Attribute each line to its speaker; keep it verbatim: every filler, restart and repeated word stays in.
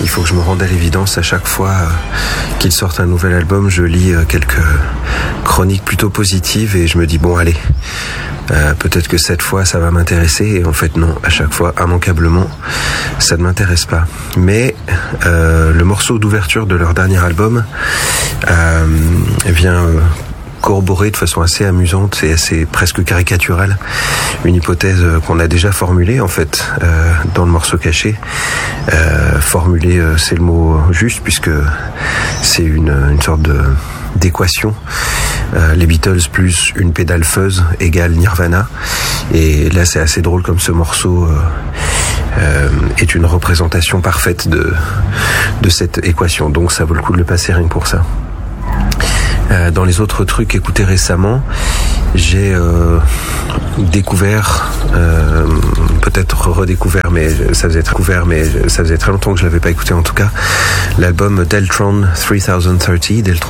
Speaker 1: il faut que je me rende à l'évidence à chaque fois euh, qu'il sorte un nouvel album, je lis euh, quelques chroniques plutôt positives et je me dis bon allez, euh, peut-être que cette fois ça va m'intéresser, et en fait non, à chaque fois immanquablement ça ne m'intéresse pas. Mais euh, le morceau d'ouverture de leur dernier album euh, vient euh, corroborer de façon assez amusante et assez presque caricaturale une hypothèse qu'on a déjà formulée en fait euh, dans le morceau caché. Euh, formulée, euh, c'est le mot juste puisque c'est une, une sorte de d'équation. Euh, les Beatles plus une pédale fuzz égale Nirvana. Et là c'est assez drôle comme ce morceau euh, euh, est une représentation parfaite de, de cette équation. Donc ça vaut le coup de le passer rien que pour ça. Dans les autres trucs écoutés récemment, j'ai euh, découvert, euh, peut-être redécouvert, mais ça faisait très couvert, mais ça faisait très longtemps que je l'avais pas écouté en tout cas, l'album Deltron three thousand thirty, Deltron